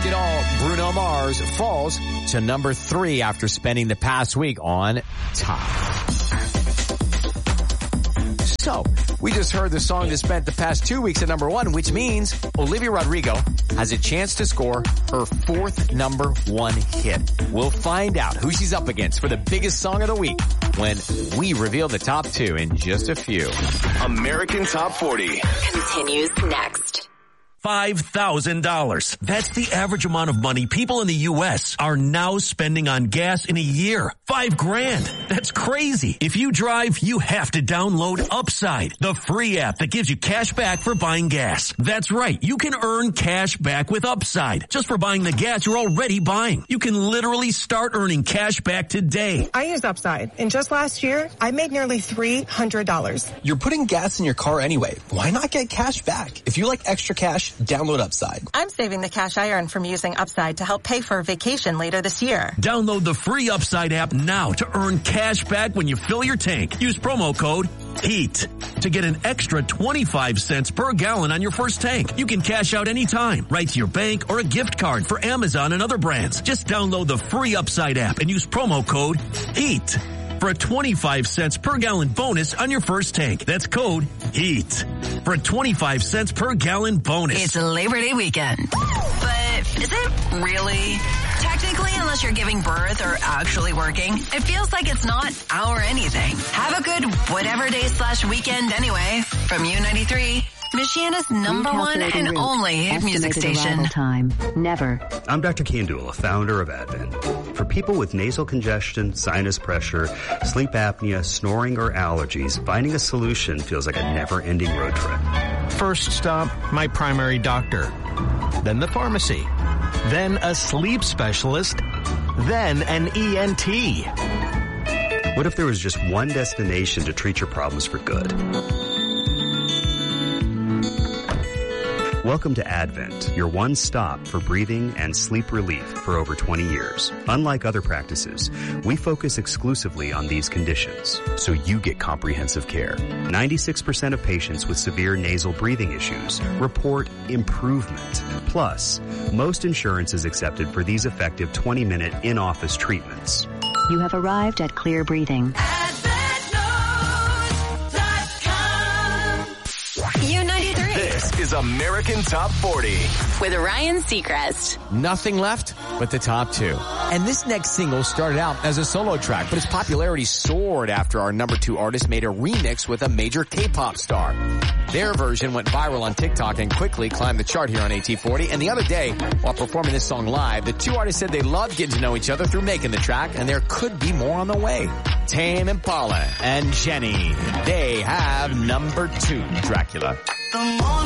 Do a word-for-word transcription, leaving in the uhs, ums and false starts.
it all, Bruno Mars falls to number three after spending the past week on Top. So, we just heard the song that spent the past two weeks at number one, which means Olivia Rodrigo has a chance to score her fourth number one hit. We'll find out who she's up against for the biggest song of the week when we reveal the top two in just a few. American Top forty continues next. five thousand dollars. That's the average amount of money people in the U S are now spending on gas in a year. Five grand. That's crazy. If you drive, you have to download Upside, the free app that gives you cash back for buying gas. That's right. You can earn cash back with Upside just for buying the gas you're already buying. You can literally start earning cash back today. I use Upside, and just last year, I made nearly three hundred dollars. You're putting gas in your car anyway. Why not get cash back? If you like extra cash, download Upside. I'm saving the cash I earn from using Upside to help pay for a vacation later this year. Download the free Upside app now to earn cash back when you fill your tank. Use promo code HEAT to get an extra twenty-five cents per gallon on your first tank. You can cash out anytime, right to your bank or a gift card for Amazon and other brands. Just download the free Upside app and use promo code HEAT for a twenty-five cents per gallon bonus on your first tank. That's code HEAT for a twenty-five cents per gallon bonus. It's Labor Day weekend. But is it really? Technically, unless you're giving birth or actually working, it feels like it's not our anything. Have a good whatever day slash weekend anyway. From U ninety-three, Michiana's number one and only hit music station. Time. Never. I'm Doctor Kandula, founder of Advent. For people with nasal congestion, sinus pressure, sleep apnea, snoring, or allergies, finding a solution feels like a never-ending road trip. First stop, my primary doctor. Then the pharmacy. Then a sleep specialist. Then an E N T. What if there was just one destination to treat your problems for good? Welcome to Advent, your one stop for breathing and sleep relief for over twenty years. Unlike other practices, we focus exclusively on these conditions, so you get comprehensive care. ninety-six percent of patients with severe nasal breathing issues report improvement. Plus, most insurance is accepted for these effective twenty-minute in-office treatments. You have arrived at Clear Breathing. U ninety-three. This is American Top forty. With Ryan Seacrest. Nothing left but the top two. And this next single started out as a solo track, but its popularity soared after our number two artist made a remix with a major K-pop star. Their version went viral on TikTok and quickly climbed the chart here on A T forty. And the other day, while performing this song live, the two artists said they loved getting to know each other through making the track, and there could be more on the way. Tame Impala and Jenny, they have number two, Dracula. The morning